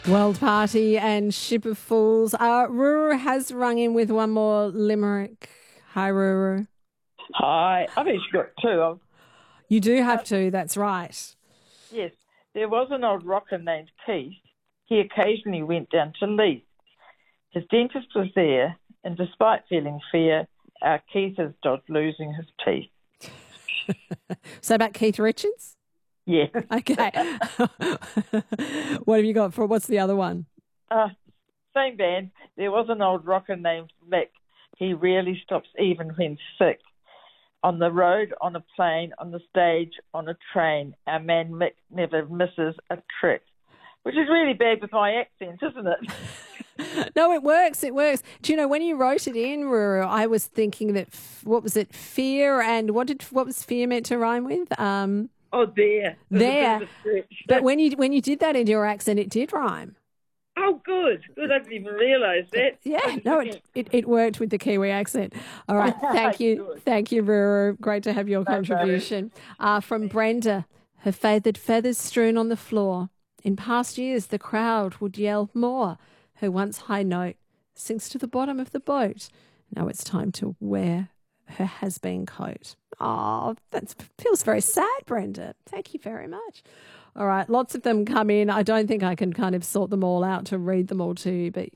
World Party and Ship of Fools. Ruru has rung in with one more limerick. Hi, Ruru. Hi. I've actually got two. You do have two, that's right. Yes. There was an old rocker named Keith. He occasionally went down to Leith. His dentist was there, and despite feeling fear, our Keith has dodged losing his teeth. So about Keith Richards? Yeah. Okay. What have you got for, what's the other one? Same band. There was an old rocker named Mick. He rarely stops even when sick. On the road, on a plane, on the stage, on a train, our man Mick never misses a trick. Which is really bad with my accent, isn't it? No, it works. It works. Do you know, when you wrote it in, Ruru, I was thinking that, what was it, fear, and what was fear meant to rhyme with? Oh, there. There. But when you did that in your accent, it did rhyme. Oh, good. Good. I didn't even realise that. Yeah, no, it worked with the Kiwi accent. All right, thank you. Good. Thank you, Ruru. Great to have your contribution. From Brenda, her feathered feathers strewn on the floor. In past years, the crowd would yell more. Her once high note sinks to the bottom of the boat. Now it's time to wear her has-been coat. Oh, that feels very sad, Brenda. Thank you very much. All right, lots of them come in. I don't think I can kind of sort them all out to read them all to you, but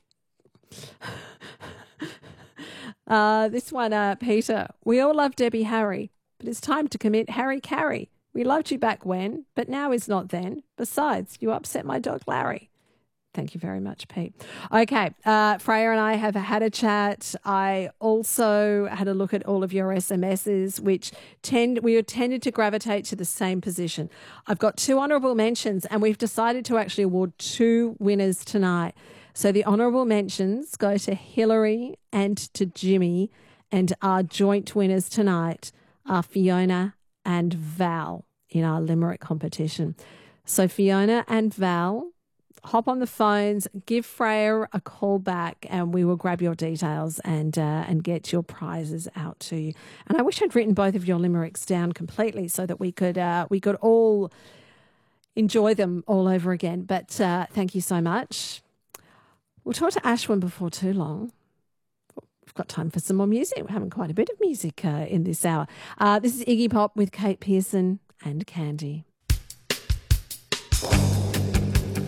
this one, Peter. We all love Debbie Harry, but it's time to commit Harry Carey. We loved you back when, but now is not then. Besides, you upset my dog Larry. Thank you very much, Pete. Okay, Freya and I have had a chat. I also had a look at all of your SMSs, which we tended to gravitate to the same position. I've got two honourable mentions, and we've decided to actually award two winners tonight. So the honourable mentions go to Hillary and to Jimmy, and our joint winners tonight are Fiona and Val in our Limerick competition. So Fiona and Val, hop on the phones, give Freya a call back, and we will grab your details and get your prizes out to you. And I wish I'd written both of your limericks down completely so that we could all enjoy them all over again. But thank you so much. We'll talk to Ashwin before too long. We've got time for some more music. We're having quite a bit of music in this hour. This is Iggy Pop with Kate Pearson and Candy.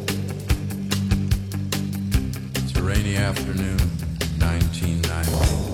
Rainy afternoon, 1990.